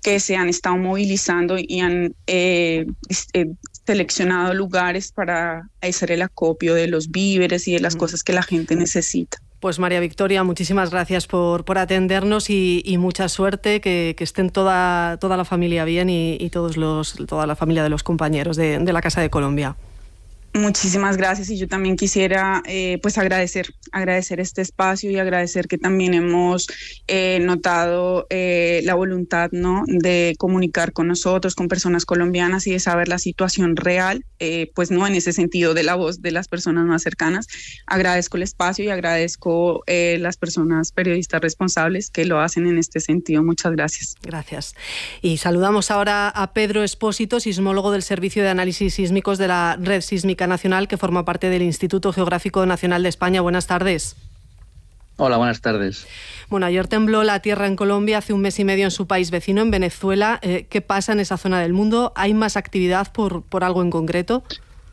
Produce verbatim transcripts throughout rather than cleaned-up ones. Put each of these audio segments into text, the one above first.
que se han estado movilizando y han eh, eh, seleccionado lugares para hacer el acopio de los víveres y de las cosas que la gente necesita. Pues María Victoria, muchísimas gracias por, por atendernos y, y mucha suerte, que, que estén toda, toda la familia bien y, y todos los, toda la familia de los compañeros de, de la Casa de Colombia. Muchísimas gracias, y yo también quisiera eh, pues agradecer, agradecer este espacio y agradecer que también hemos eh, notado eh, la voluntad, ¿no?, de comunicar con nosotros, con personas colombianas y de saber la situación real, eh, pues no en ese sentido de la voz de las personas más cercanas. Agradezco el espacio y agradezco eh, las personas periodistas responsables que lo hacen en este sentido. Muchas gracias. Gracias. Y saludamos ahora a Pedro Espósito, sismólogo del Servicio de Análisis Sísmicos de la Red Sísmica Nacional, que forma parte del Instituto Geográfico Nacional de España. Buenas tardes. Hola, buenas tardes. Bueno, ayer tembló la tierra en Colombia, hace un mes y medio en su país vecino, en Venezuela. Eh, ¿Qué pasa en esa zona del mundo? ¿Hay más actividad por, por algo en concreto?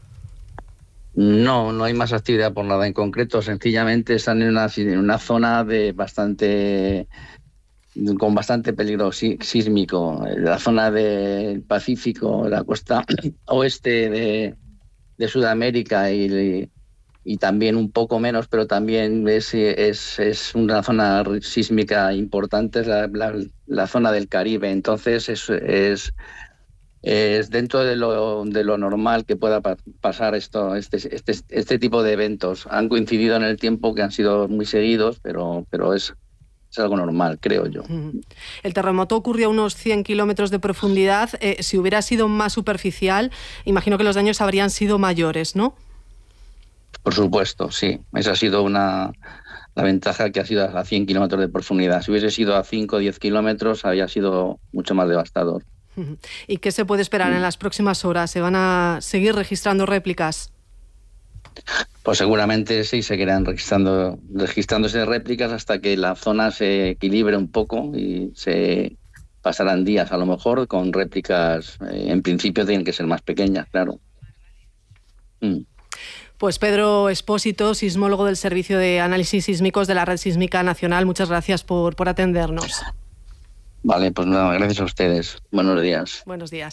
No, no hay más actividad por nada en concreto. Sencillamente están en una, en una zona de bastante... con bastante peligro sísmico, la zona del Pacífico, la costa oeste de, de Sudamérica y, y también un poco menos, pero también es, es, es una zona sísmica importante, es la, la, la zona del Caribe. Entonces es, es, es dentro de lo, de lo normal que pueda pa pasar esto, este, este, este tipo de eventos. Han coincidido en el tiempo, que han sido muy seguidos, pero, pero es... es algo normal, creo yo. El terremoto ocurrió a unos cien kilómetros de profundidad. Eh, si hubiera sido más superficial, imagino que los daños habrían sido mayores, ¿no? Por supuesto, sí. Esa ha sido una la ventaja, que ha sido a cien kilómetros de profundidad. Si hubiese sido a cinco o diez kilómetros, habría sido mucho más devastador. ¿Y qué se puede esperar en las próximas horas? ¿Se van a seguir registrando réplicas? Pues seguramente sí, seguirán registrando, registrándose réplicas hasta que la zona se equilibre un poco, y se pasarán días a lo mejor con réplicas. Eh, en principio tienen que ser más pequeñas, claro. Mm. Pues Pedro Espósito, sismólogo del Servicio de Análisis Sísmicos de la Red Sísmica Nacional, muchas gracias por, por atendernos. Vale, pues nada, gracias a ustedes. Buenos días. Buenos días.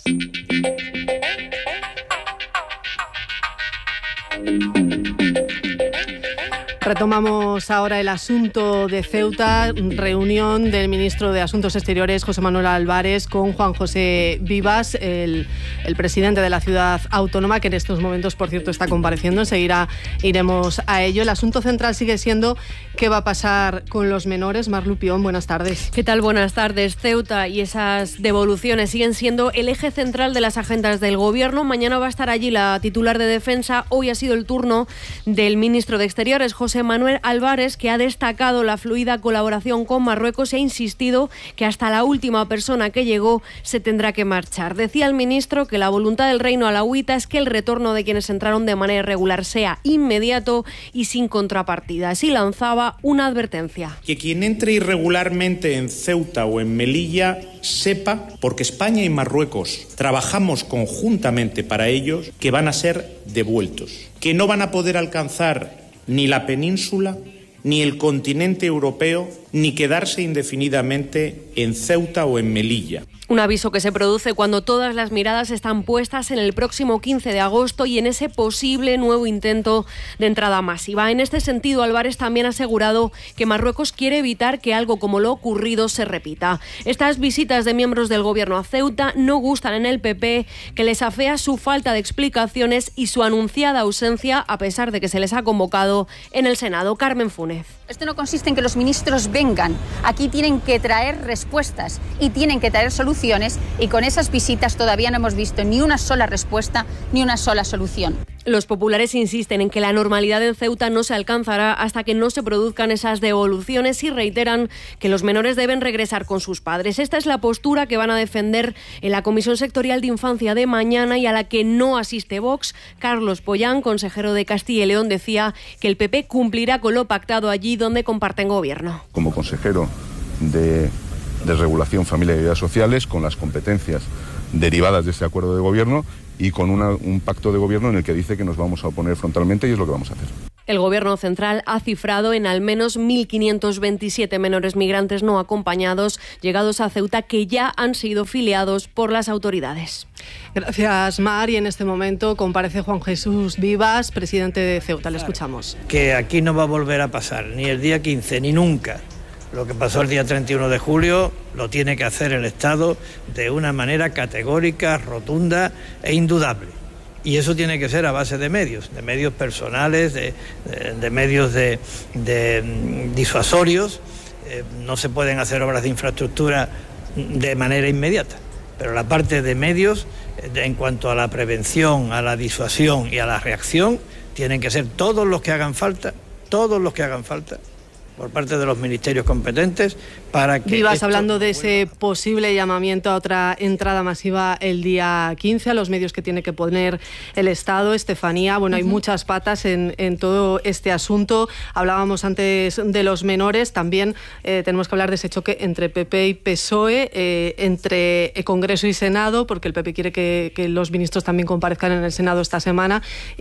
Retomamos ahora el asunto de Ceuta, reunión del ministro de Asuntos Exteriores, José Manuel Álvarez, con Juan José Vivas, el, el presidente de la ciudad autónoma, que en estos momentos, por cierto, está compareciendo. Enseguida iremos a ello. El asunto central sigue siendo qué va a pasar con los menores. Mar Lupión, buenas tardes. ¿Qué tal? Buenas tardes. Ceuta y esas devoluciones siguen siendo el eje central de las agendas del Gobierno. Mañana va a estar allí la titular de Defensa. Hoy ha sido el turno del ministro de Exteriores, José Manuel Álvarez, que ha destacado la fluida colaboración con Marruecos y ha insistido que hasta la última persona que llegó se tendrá que marchar. Decía el ministro que la voluntad del reino alauita es que el retorno de quienes entraron de manera irregular sea inmediato y sin contrapartidas, y lanzaba una advertencia. Que quien entre irregularmente en Ceuta o en Melilla sepa, porque España y Marruecos trabajamos conjuntamente para ellos, que van a ser devueltos, que no van a poder alcanzar ni la península, ni el continente europeo, ni quedarse indefinidamente en Ceuta o en Melilla. Un aviso que se produce cuando todas las miradas están puestas en el próximo quince de agosto y en ese posible nuevo intento de entrada masiva. En este sentido, Álvarez también ha asegurado que Marruecos quiere evitar que algo como lo ocurrido se repita. Estas visitas de miembros del Gobierno a Ceuta no gustan en el P P, que les afea su falta de explicaciones y su anunciada ausencia, a pesar de que se les ha convocado en el Senado. Carmen Funes. Esto no consiste en que los ministros vengan. Aquí tienen que traer respuestas y tienen que traer soluciones, y con esas visitas todavía no hemos visto ni una sola respuesta ni una sola solución. Los populares insisten en que la normalidad en Ceuta no se alcanzará hasta que no se produzcan esas devoluciones y reiteran que los menores deben regresar con sus padres. Esta es la postura que van a defender en la Comisión Sectorial de Infancia de mañana y a la que no asiste Vox. Carlos Pollán, consejero de Castilla y León, decía que el P P cumplirá con lo pactado allí donde comparten gobierno. Como consejero de, de Regulación, Familia y Ayudas Sociales, con las competencias derivadas de este acuerdo de gobierno y con una, un pacto de gobierno en el que dice que nos vamos a oponer frontalmente, y es lo que vamos a hacer. El Gobierno central ha cifrado en al menos mil quinientos veintisiete menores migrantes no acompañados llegados a Ceuta que ya han sido filiados por las autoridades. Gracias, Mar. Y en este momento comparece Juan Jesús Vivas, presidente de Ceuta. Le escuchamos. Que aquí no va a volver a pasar, ni el día quince, ni nunca. Lo que pasó el día treinta y uno de julio lo tiene que hacer el Estado de una manera categórica, rotunda e indudable. Y eso tiene que ser a base de medios, de medios personales, de, de, de medios de, de disuasorios. Eh, no se pueden hacer obras de infraestructura de manera inmediata, pero la parte de medios, en cuanto a la prevención, a la disuasión y a la reacción, tienen que ser todos los que hagan falta, todos los que hagan falta, por parte de los ministerios competentes para que... Vivas, hablando de ese posible llamamiento a otra entrada masiva el día quince, a los medios que tiene que poner el Estado. Estefanía, bueno, hay uh-huh. muchas patas en, en todo este asunto. Hablábamos antes de los menores, también eh, tenemos que hablar de ese choque entre P P y P S O E, eh, entre Congreso y Senado, porque el P P quiere que, que los ministros también comparezcan en el Senado esta semana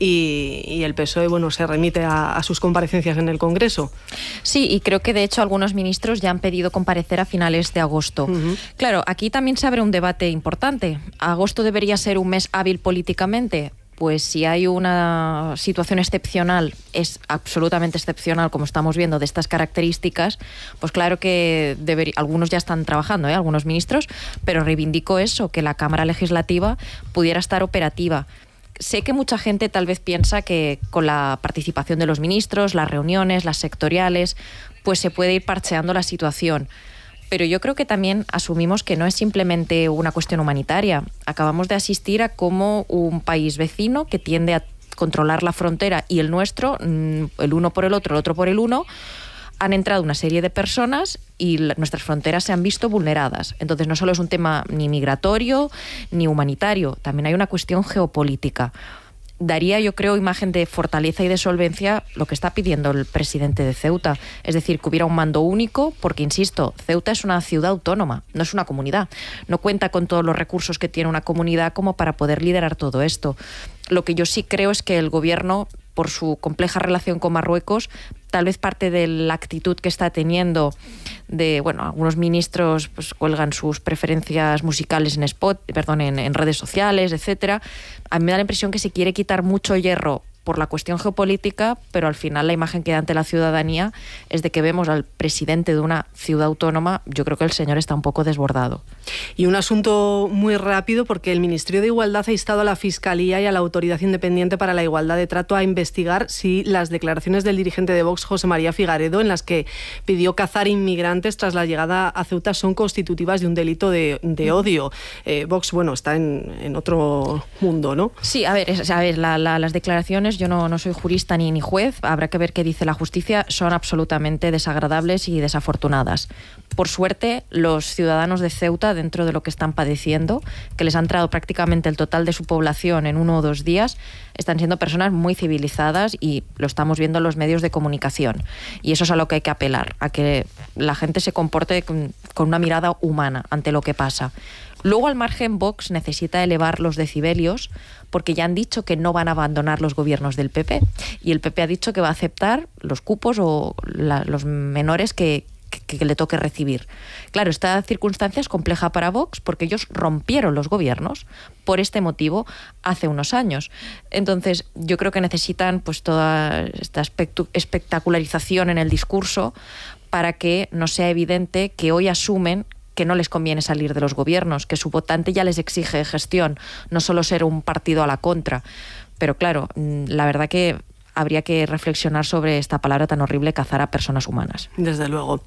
y, y el P S O E, bueno, se remite a, a sus comparecencias en el Congreso. Sí, y creo que de hecho algunos ministros ya han pedido comparecer a finales de agosto. Uh-huh. Claro, aquí también se abre un debate importante. ¿Agosto debería ser un mes hábil políticamente? Pues si hay una situación excepcional, es absolutamente excepcional, como estamos viendo, de estas características, pues claro que debería, algunos ya están trabajando, ¿eh? algunos ministros, pero reivindico eso, que la Cámara Legislativa pudiera estar operativa. Sé que mucha gente tal vez piensa que con la participación de los ministros, las reuniones, las sectoriales, pues se puede ir parcheando la situación. Pero yo creo que también asumimos que no es simplemente una cuestión humanitaria. Acabamos de asistir a cómo un país vecino que tiende a controlar la frontera y el nuestro, el uno por el otro, el otro por el uno, han entrado una serie de personas y la, nuestras fronteras se han visto vulneradas. Entonces no solo es un tema ni migratorio ni humanitario, también hay una cuestión geopolítica. Daría, yo creo, imagen de fortaleza y de solvencia lo que está pidiendo el presidente de Ceuta. Es decir, que hubiera un mando único, porque, insisto, Ceuta es una ciudad autónoma, no es una comunidad. No cuenta con todos los recursos que tiene una comunidad como para poder liderar todo esto. Lo que yo sí creo es que el gobierno, por su compleja relación con Marruecos, tal vez parte de la actitud que está teniendo de, bueno, algunos ministros pues cuelgan sus preferencias musicales en spot, perdón, en, en redes sociales, etcétera. A mí me da la impresión que se quiere quitar mucho hierro por la cuestión geopolítica, pero al final la imagen que da ante la ciudadanía es de que vemos al presidente de una ciudad autónoma. Yo creo que el señor está un poco desbordado. Y un asunto muy rápido, porque el Ministerio de Igualdad ha instado a la Fiscalía y a la Autoridad Independiente para la Igualdad de Trato a investigar si las declaraciones del dirigente de Vox, José María Figaredo, en las que pidió cazar inmigrantes tras la llegada a Ceuta, son constitutivas de un delito de, de odio. Eh, Vox, bueno, está en, en otro mundo, ¿no? Sí, a ver, es, a ver la, la, las declaraciones, yo no, no soy jurista ni, ni juez, habrá que ver qué dice la justicia, son absolutamente desagradables y desafortunadas. Por suerte, los ciudadanos de Ceuta, dentro de lo que están padeciendo, que les ha entrado prácticamente el total de su población en uno o dos días, están siendo personas muy civilizadas y lo estamos viendo en los medios de comunicación. Y eso es a lo que hay que apelar, a que la gente se comporte con, con una mirada humana ante lo que pasa. Luego, al margen, Vox necesita elevar los decibelios porque ya han dicho que no van a abandonar los gobiernos del P P. Y el P P ha dicho que va a aceptar los cupos o la, los menores que, que, que le toque recibir. Claro, esta circunstancia es compleja para Vox porque ellos rompieron los gobiernos por este motivo hace unos años. Entonces, yo creo que necesitan pues toda esta espectacularización en el discurso para que no sea evidente que hoy asumen que no les conviene salir de los gobiernos, que su votante ya les exige gestión, no solo ser un partido a la contra. Pero claro, la verdad que habría que reflexionar sobre esta palabra tan horrible, cazar a personas humanas. Desde luego.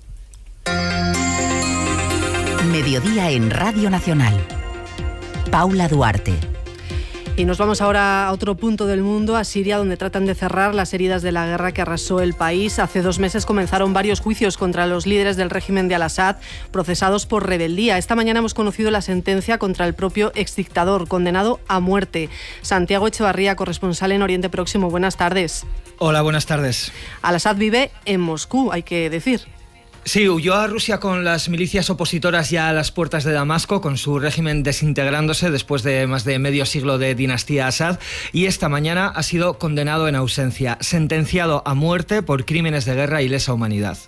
Mediodía en Radio Nacional. Paula Duarte. Y nos vamos ahora a otro punto del mundo, a Siria, donde tratan de cerrar las heridas de la guerra que arrasó el país. Hace dos meses comenzaron varios juicios contra los líderes del régimen de Al-Assad, procesados por rebeldía. Esta mañana hemos conocido la sentencia contra el propio exdictador, condenado a muerte. Santiago Echevarría, corresponsal en Oriente Próximo. Buenas tardes. Hola, buenas tardes. Al-Assad vive en Moscú, hay que decir. Sí, huyó a Rusia con las milicias opositoras ya a las puertas de Damasco, con su régimen desintegrándose después de más de medio siglo de dinastía Assad, y esta mañana ha sido condenado en ausencia, sentenciado a muerte por crímenes de guerra y lesa humanidad.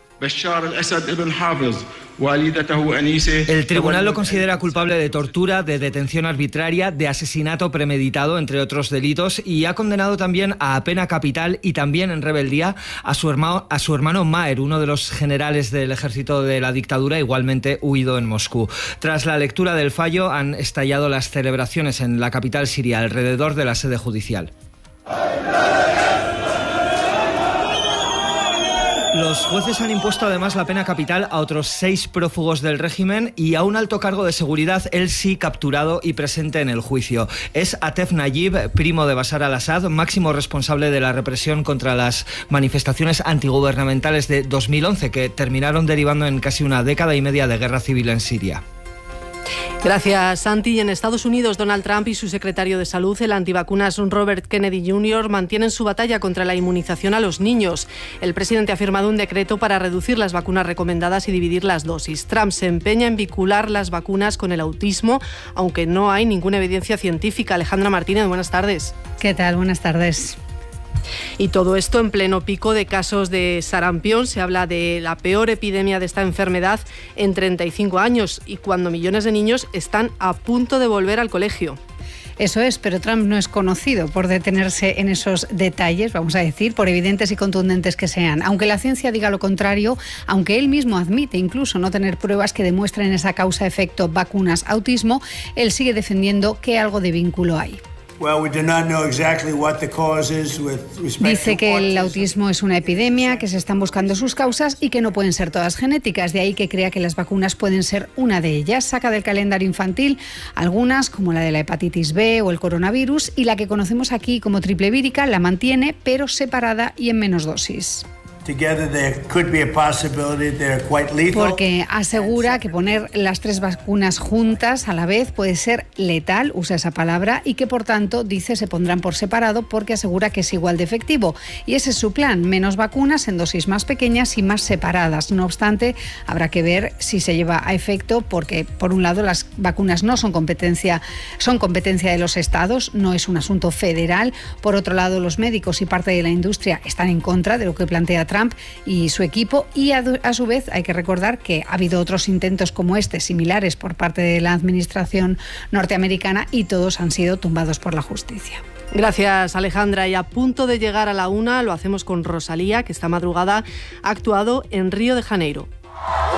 El tribunal lo considera culpable de tortura, de detención arbitraria, de asesinato premeditado, entre otros delitos, y ha condenado también a pena capital y también en rebeldía a su hermano, a su hermano Maher, uno de los generales del ejército de la dictadura, igualmente huido en Moscú. Tras la lectura del fallo han estallado las celebraciones en la capital siria alrededor de la sede judicial. Los jueces han impuesto además la pena capital a otros seis prófugos del régimen y a un alto cargo de seguridad, él sí capturado y presente en el juicio. Es Atef Nayib, primo de Bashar al-Assad, máximo responsable de la represión contra las manifestaciones antigubernamentales de dos mil once, que terminaron derivando en casi una década y media de guerra civil en Siria. Gracias, Santi. En Estados Unidos, Donald Trump y su secretario de Salud, el antivacunas Robert Kennedy junior, mantienen su batalla contra la inmunización a los niños. El presidente ha firmado un decreto para reducir las vacunas recomendadas y dividir las dosis. Trump se empeña en vincular las vacunas con el autismo, aunque no hay ninguna evidencia científica. Alejandra Martínez, buenas tardes. ¿Qué tal? Buenas tardes. Y todo esto en pleno pico de casos de sarampión. Se habla de la peor epidemia de esta enfermedad en treinta y cinco años y cuando millones de niños están a punto de volver al colegio. Eso es, pero Trump no es conocido por detenerse en esos detalles, vamos a decir, por evidentes y contundentes que sean. Aunque la ciencia diga lo contrario, aunque él mismo admite incluso no tener pruebas que demuestren esa causa-efecto vacunas-autismo, él sigue defendiendo que algo de vínculo hay. Dice que el autismo es una epidemia, que se están buscando sus causas y que no pueden ser todas genéticas, de ahí que crea que las vacunas pueden ser una de ellas. Saca del calendario infantil algunas, como la de la hepatitis B o el coronavirus, y la que conocemos aquí como triple vírica la mantiene, pero separada y en menos dosis. Porque asegura que poner las tres vacunas juntas a la vez puede ser letal, usa esa palabra, y que por tanto dice se pondrán por separado porque asegura que es igual de efectivo. Y ese es su plan, menos vacunas en dosis más pequeñas y más separadas. No obstante, habrá que ver si se lleva a efecto porque, por un lado, las vacunas no son competencia, son competencia de los estados, no es un asunto federal. Por otro lado, los médicos y parte de la industria están en contra de lo que plantea Trump y su equipo, y a, a su vez hay que recordar que ha habido otros intentos como este, similares por parte de la administración norteamericana, y todos han sido tumbados por la justicia. Gracias, Alejandra. Y a punto de llegar a la una, lo hacemos con Rosalía, que esta madrugada ha actuado en Río de Janeiro.